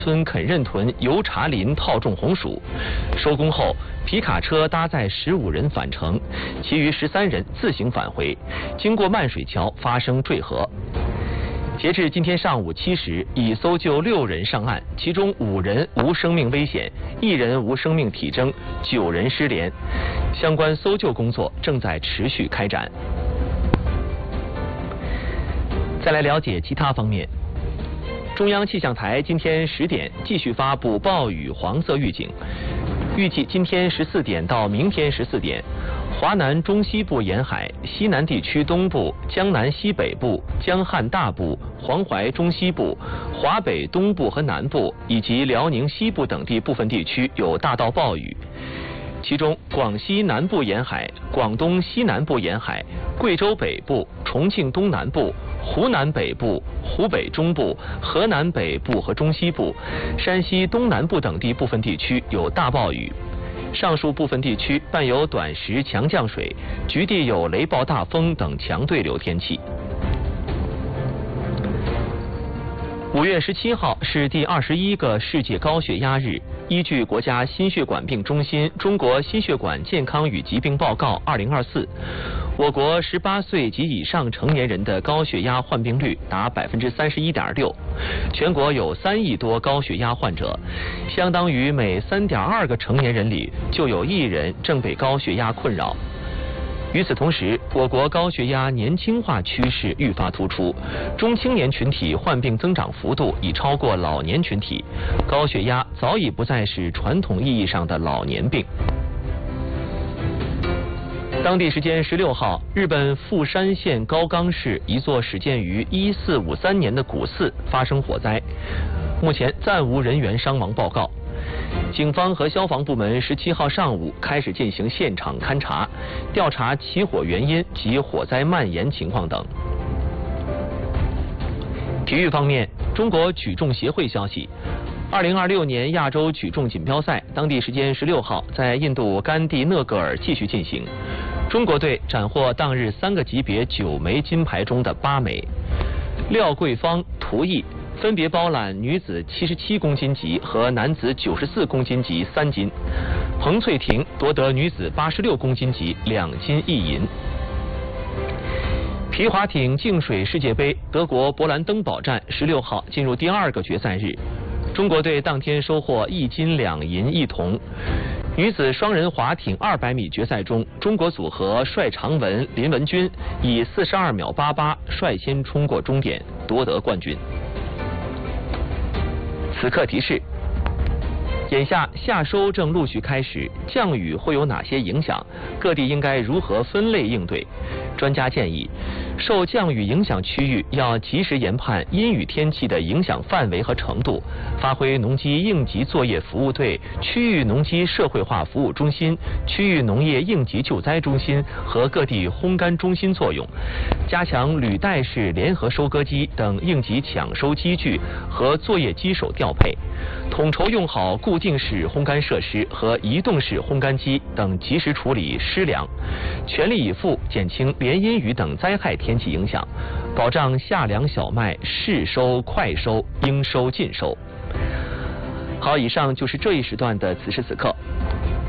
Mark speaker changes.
Speaker 1: 村肯认屯油茶林套中红薯，收工后，皮卡车搭载15人返程，其余13人自行返回，经过漫水桥发生坠河。截至今天上午7时，已搜救6人上岸，其中5人无生命危险，1人无生命体征，9人失联，相关搜救工作正在持续开展。再来了解其他方面。中央气象台今天10点继续发布暴雨黄色预警，预计今天14点到明天14点，华南中西部沿海、西南地区东部、江南西北部、江汉大部、黄淮中西部、华北东部和南部以及辽宁西部等地部分地区有大到暴雨。其中，广西南部沿海、广东西南部沿海、贵州北部、重庆东南部、湖南北部、湖北中部、河南北部和中西部、山西东南部等地部分地区有大暴雨。上述部分地区伴有短时强降水，局地有雷暴大风等强对流天气。5月17号是第21个世界高血压日。依据国家心血管病中心《中国心血管健康与疾病报告2024》，我国18岁及以上成年人的高血压患病率达31.6%，全国有3亿多高血压患者，相当于每3.2个成年人里就有1人正被高血压困扰。与此同时，我国高血压年轻化趋势愈发突出，中青年群体患病增长幅度已超过老年群体，高血压早已不再是传统意义上的老年病。当地时间16号，日本富山县高冈市一座始建于1453年的古寺发生火灾，目前暂无人员伤亡报告。警方和消防部门17号上午开始进行现场勘查，调查起火原因及火灾蔓延情况等。体育方面，中国举重协会消息，2026年亚洲举重锦标赛当地时间16号在印度甘地讷格尔继续进行，中国队斩获当日3个级别9枚金牌中的8枚。廖桂芳、涂毅分别包揽女子77公斤级和男子94公斤级3金，彭翠婷夺得女子86公斤级2金1银。皮划艇净水世界杯德国勃兰登堡站16号进入第2个决赛日，中国队当天收获1金2银1铜。女子双人划艇200米决赛中，中国组合帅长文林文君以42秒88率先冲过终点，夺得冠军。此刻提示：眼下夏收正陆续开始，降雨会有哪些影响？各地应该如何分类应对？专家建议，受降雨影响区域要及时研判阴雨天气的影响范围和程度，发挥农机应急作业服务队、区域农机社会化服务中心、区域农业应急救灾中心和各地烘干中心作用，加强履带式联合收割机等应急抢收机具和作业机手调配，统筹用好固定式烘干设施和移动式烘干机等，及时处理湿凉，全力以赴减轻连阴雨等灾害天气影响，保障夏粮小麦适收快收、应收尽收。好，以上就是这一时段的此时此刻。